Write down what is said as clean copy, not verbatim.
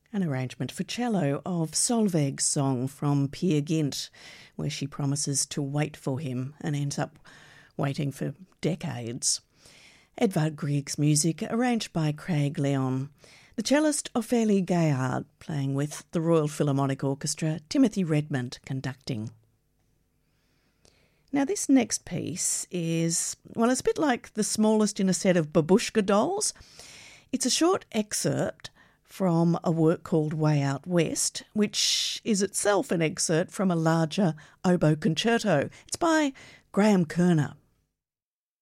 An arrangement for cello of Solveig's song from Peer Gynt, where she promises to wait for him and ends up waiting for decades. Edvard Grieg's music, arranged by Craig Leon. The cellist Ophélie Gaillard playing with the Royal Philharmonic Orchestra, Timothy Redmond conducting. Now this next piece is, well, it's a bit like the smallest in a set of babushka dolls. It's a short excerpt from a work called Way Out West, which is itself an excerpt from a larger oboe concerto. It's by Graham Kerner.